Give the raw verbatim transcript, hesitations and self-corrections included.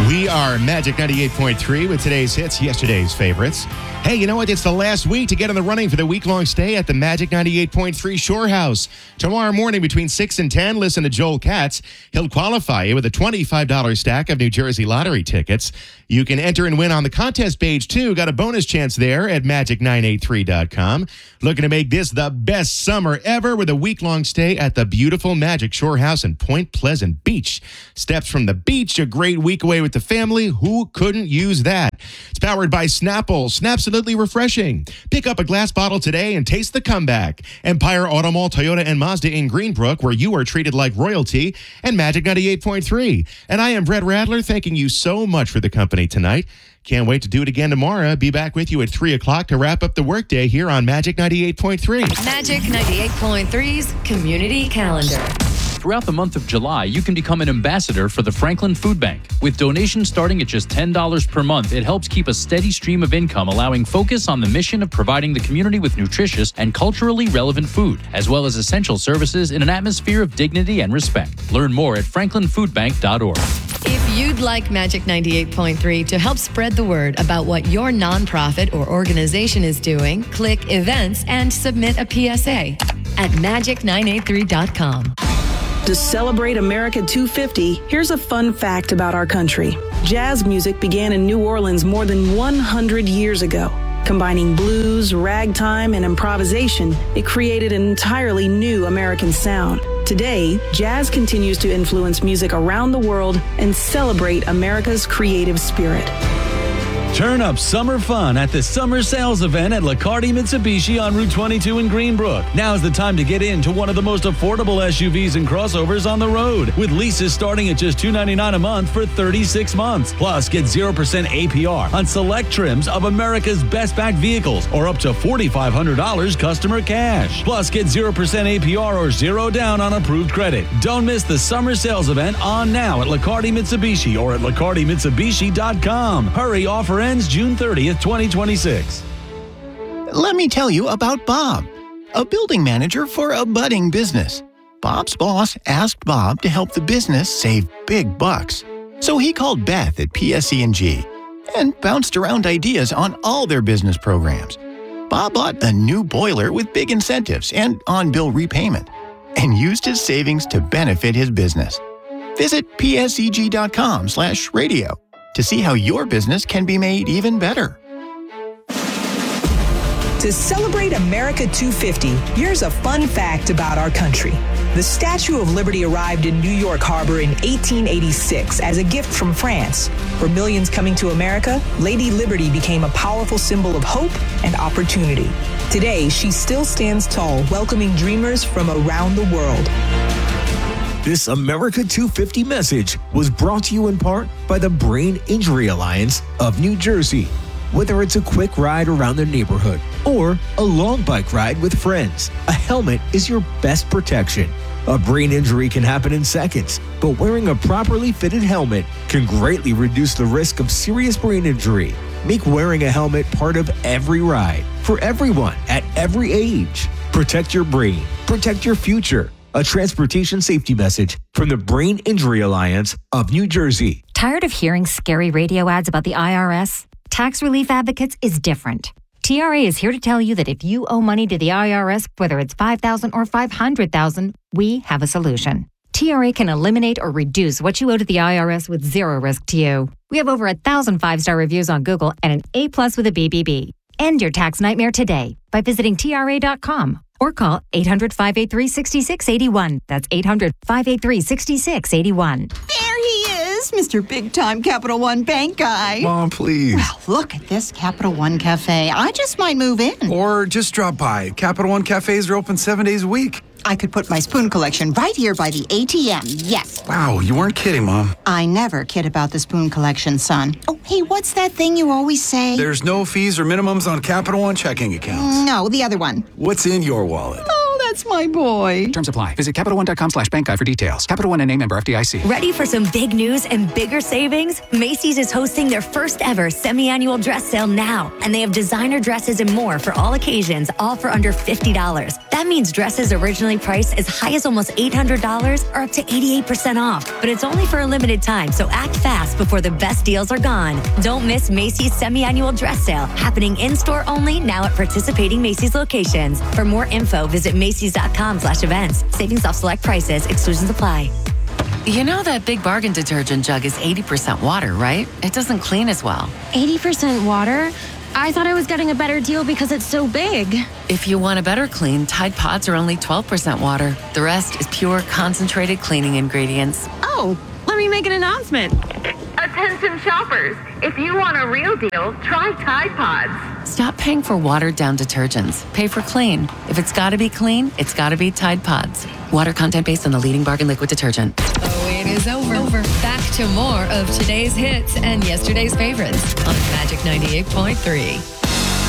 We are Magic ninety-eight point three with today's hits, yesterday's favorites. Hey, you know what? It's the last week to get in the running for the week-long stay at the Magic ninety-eight point three Shore House. Tomorrow morning between six and ten, listen to Joel Katz. He'll qualify you with a twenty-five dollars stack of New Jersey lottery tickets. You can enter and win on the contest page, too. Got a bonus chance there at magic nine eight three dot com. Looking to make this the best summer ever with a week-long stay at the beautiful Magic Shore House in Point Pleasant Beach. Steps from the beach, a great week away with the family. Who couldn't use that? It's powered by Snapple. Snapsolutely refreshing. Pick up a glass bottle today and taste the comeback. Empire Auto Mall, Toyota, and Mazda in Greenbrook, where you are treated like royalty, and Magic ninety-eight point three. And I am Brett Radler, thanking you so much for the company tonight. Can't wait to do it again tomorrow. Be back with you at three o'clock to wrap up the workday here on Magic ninety-eight point three. Magic ninety-eight point three's Community Calendar. Throughout the month of July, you can become an ambassador for the Franklin Food Bank. With donations starting at just ten dollars per month, it helps keep a steady stream of income, allowing focus on the mission of providing the community with nutritious and culturally relevant food, as well as essential services in an atmosphere of dignity and respect. Learn more at franklin food bank dot org. If you'd like Magic ninety-eight point three to help spread the word about what your nonprofit or organization is doing, click Events and submit a P S A at magic nine eight three dot com. To celebrate America two fifty, here's a fun fact about our country. Jazz music began in New Orleans more than one hundred years ago. Combining blues, ragtime, and improvisation, it created an entirely new American sound. Today, jazz continues to influence music around the world and celebrate America's creative spirit. Turn up summer fun at the summer sales event at Liccardi Mitsubishi on Route twenty-two in Greenbrook. Now's the time to get into one of the most affordable S U Vs and crossovers on the road, with leases starting at just two hundred ninety-nine dollars a month for thirty-six months. Plus, get zero percent A P R on select trims of America's best backed vehicles, or up to four thousand five hundred dollars customer cash. Plus, get zero percent A P R or zero down on approved credit. Don't miss the summer sales event on now at Liccardi Mitsubishi or at liccardi mitsubishi dot com. Hurry, offer ends June thirtieth, twenty twenty-six. Let me tell you about Bob, a building manager for a budding business. Bob's boss asked Bob to help the business save big bucks. So he called Beth at P S E and G and bounced around ideas on all their business programs. Bob bought a new boiler with big incentives and on-bill repayment and used his savings to benefit his business. Visit P S E G dot com slash radio to see how your business can be made even better. To celebrate America two fifty, here's a fun fact about our country. The Statue of Liberty arrived in New York Harbor in eighteen eighty-six as a gift from France. For millions coming to America, Lady Liberty became a powerful symbol of hope and opportunity. Today, she still stands tall, welcoming dreamers from around the world. This America two fifty message was brought to you in part by the Brain Injury Alliance of New Jersey. Whether it's a quick ride around the neighborhood or a long bike ride with friends, a helmet is your best protection. A brain injury can happen in seconds, but wearing a properly fitted helmet can greatly reduce the risk of serious brain injury. Make wearing a helmet part of every ride, for everyone at every age. Protect your brain. Protect your future. A transportation safety message from the Brain Injury Alliance of New Jersey. Tired of hearing scary radio ads about the I R S? Tax Relief Advocates is different. T R A is here to tell you that if you owe money to the I R S, whether it's five thousand dollars or five hundred thousand dollars, we have a solution. T R A can eliminate or reduce what you owe to the I R S with zero risk to you. We have over a thousand five-star reviews on Google and an A plus with a B B B. End your tax nightmare today by visiting T R A dot com. Or call eight hundred, five eight three, six six eight one. That's eight hundred, five eight three, six six eight one. There he is, Mister Big Time Capital One Bank guy. Mom, please. Well, look at this Capital One Cafe. I just might move in. Or just drop by. Capital One Cafes are open seven days a week. I could put my spoon collection right here by the A T M, yes. Wow, you weren't kidding, Mom. I never kid about the spoon collection, son. Oh, hey, what's that thing you always say? There's no fees or minimums on Capital One checking accounts. No, the other one. What's in your wallet? Oh, That's my boy. Terms apply. Visit CapitalOne.com slash bank guide for details. Capital One and name member F D I C. Ready for some big news and bigger savings? Macy's is hosting their first ever semi-annual dress sale now. And they have designer dresses and more for all occasions, all for under fifty dollars. That means dresses originally priced as high as almost eight hundred dollars are up to eighty-eight percent off. But it's only for a limited time, so act fast before the best deals are gone. Don't miss Macy's semi-annual dress sale, happening in-store only now at participating Macy's locations. For more info, visit Macys.com slash events. Savings off select prices. Exclusions apply. You know that Big Bargain detergent jug is eighty percent water, right? It doesn't clean as well. eighty percent water? I thought I was getting a better deal because it's so big. If you want a better clean, Tide Pods are only twelve percent water. The rest is pure, concentrated cleaning ingredients. Oh, let me make an announcement. Attention shoppers, if you want a real deal, try Tide Pods. Stop paying for watered-down detergents. Pay for clean. If it's got to be clean, it's got to be Tide Pods. Water content based on the leading bargain liquid detergent. Oh, it is over. over. Back to more of today's hits and yesterday's favorites on Magic ninety-eight point three.